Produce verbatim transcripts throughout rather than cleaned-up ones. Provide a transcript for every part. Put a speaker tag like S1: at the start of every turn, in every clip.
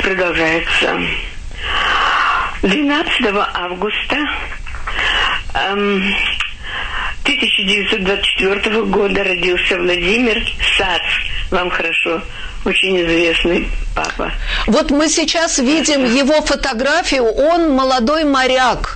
S1: продолжается. двенадцатого августа эм, тысяча девятьсот двадцать четвёртого года родился Владимир Сац. Вам хорошо, очень известный папа.
S2: Вот мы сейчас видим его фотографию. Он молодой моряк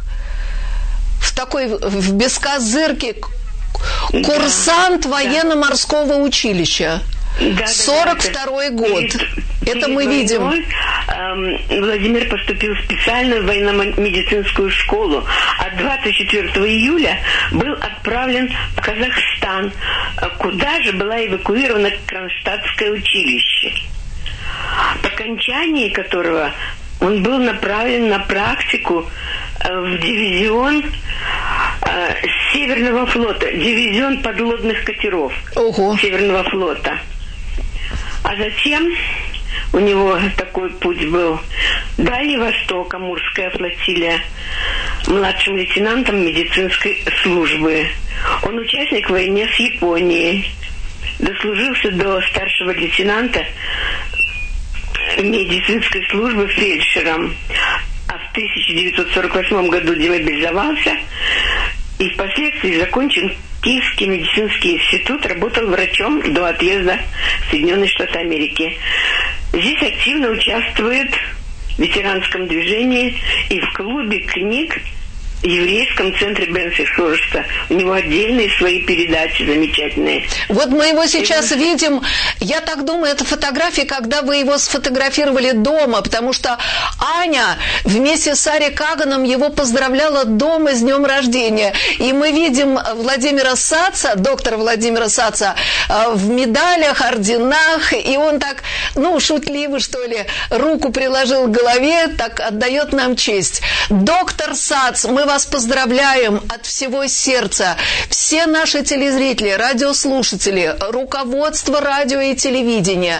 S2: в такой, в бескозырке, курсант да, военно-морского училища.
S1: Да,
S2: сорок второй да, год. Перед, Это перед мы войной, видим.
S1: Эм, Владимир поступил специально в военно-медицинскую школу, а двадцать четвёртого июля был отправлен в Казахстан, куда же была эвакуирована Кронштадтское училище, по окончании которого он был направлен на практику в дивизион э, Северного флота, дивизион подлодных катеров Ого. Северного флота. А затем у него такой путь был: Дальний Восток, Амурская флотилия, младшим лейтенантом медицинской службы. Он участник войны с Японией, дослужился до старшего лейтенанта медицинской службы фельдшером, а в тысяча девятьсот сорок восьмом году демобилизовался и впоследствии закончил Киевский медицинский институт, работал врачом до отъезда в Соединенные Штаты Америки. Здесь активно участвует в ветеранском движении и в клубе книг в еврейском центре Бенси Шорста. У него отдельные свои передачи замечательные.
S2: Вот мы его сейчас и... видим. Я так думаю, это фотографии, когда вы его сфотографировали дома, потому что Аня вместе с Ари Каганом его поздравляла дома с днем рождения. И мы видим Владимира Саца, доктора Владимира Саца, в медалях, орденах, и он так, ну, шутливо, что ли, руку приложил к голове, так отдает нам честь. Доктор Сац, мы вас поздравляем от всего сердца. Все наши телезрители, радиослушатели, руководство радио и телевидения,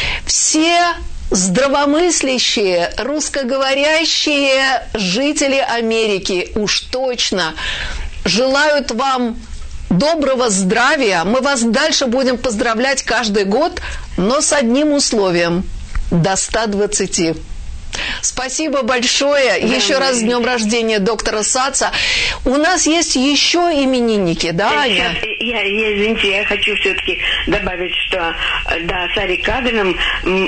S2: все здравомыслящие, русскоговорящие жители Америки уж точно желают вам доброго здравия. Мы вас дальше будем поздравлять каждый год, но с одним условием – до ста двадцати. Спасибо большое. Да, еще раз с днем рождения доктора Саца. У нас есть еще именинники, да, Аня?
S1: Я, я, извините, я хочу все-таки добавить, что да, с Ари Каганом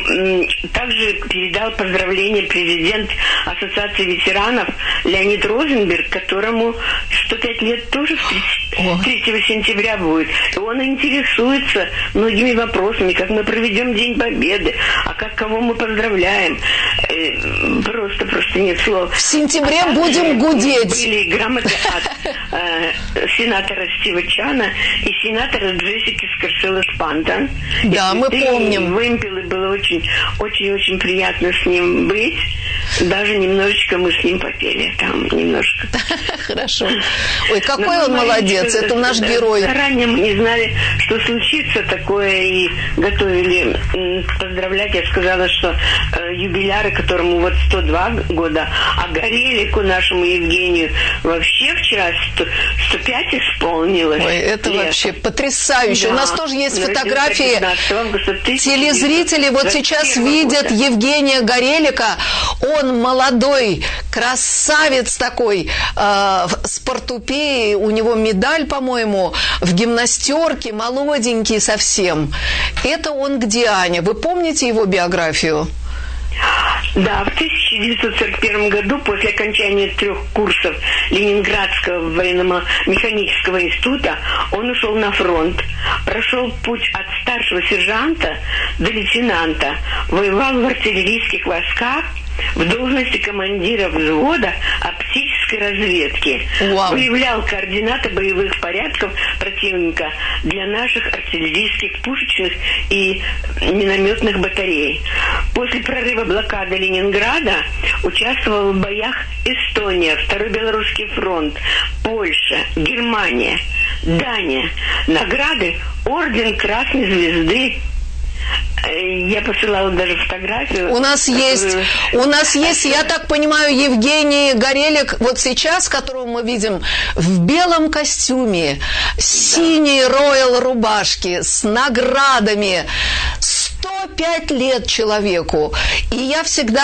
S1: также передал поздравление президент Ассоциации ветеранов Леонид Розенберг, которому сто пять лет тоже третьего сентября будет. И он интересуется многими вопросами, как мы проведем День Победы, а как кого мы поздравляем. Просто, просто нет слов.
S2: В сентябре а будем гудеть.
S1: Были грамоты от э, сенатора Стива Чана и сенатора Джессики Скорсела-Спантон.
S2: Да, и мы помним.
S1: Вымпелы, было очень, очень, очень приятно с ним быть. Даже немножечко мы с ним попели там, немножко.
S2: Хорошо. Ой, какой он молодец, это наш герой.
S1: Заранее мы не знали, что случится такое, и готовили поздравлять. Я сказала, что юбиляры, которому вот сто два года, а Горелику, нашему Евгению, вообще вчера сто пять исполнилось.
S2: Ой, это лет. Вообще потрясающе. Да. У нас тоже есть фотографии. Телезрители вот сейчас видят года. Евгения Горелика. Он молодой, красавец такой, э, с портупеей, у него медаль, по-моему, в гимнастерке, молоденький совсем. Это он где, Аня? Вы помните его биографию?
S1: Да, в тысяча девятьсот сорок первом году, после окончания трех курсов Ленинградского военно-механического института, он ушел на фронт, прошел путь от старшего сержанта до лейтенанта, воевал в артиллерийских войсках в должности командира взвода оптической разведки. Wow. Выявлял координаты боевых порядков противника для наших артиллерийских, пушечных и минометных батарей. После прорыва блокады Ленинграда участвовал в боях Эстония, Второй Белорусский фронт, Польша, Германия, Дания. Награды Орден Красной Звезды. Я посылала даже фотографию.
S2: У нас есть, у нас есть, я так понимаю, Евгений Горелик, вот сейчас, которого мы видим в белом костюме, да. Синей роял рубашки, с наградами. сто пять лет человеку. И я всегда